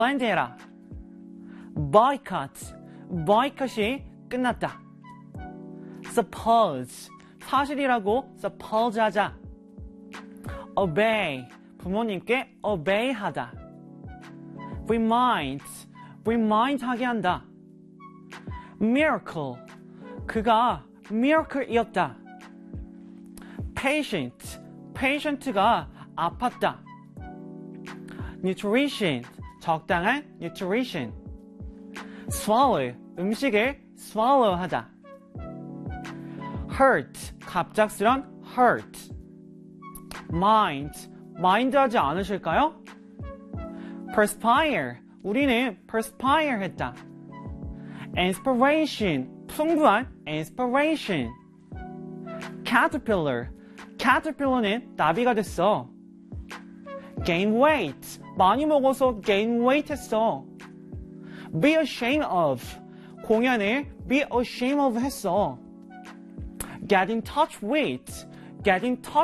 해라. boycott, boycott이 끝났다. suppose, 사실이라고 suppose 하자. obey, 부모님께 obey 하다. remind, remind 하게 한다. miracle, 그가 miracle이었다. patient, patient가 아팠다. nutrition, 적당한 nutrition. swallow, 음식을 swallow 하다. hurt, 갑작스런 hurt. mind, mind 하지 않으실까요? perspire, 우리는 perspire 했다. inspiration, 풍부한 inspiration. caterpillar, caterpillar는 나비가 됐어. gain weight, 많이 먹어서 gain weight 했어. be ashamed of, 공연을 be ashamed of 했어. get in touch with, get in touch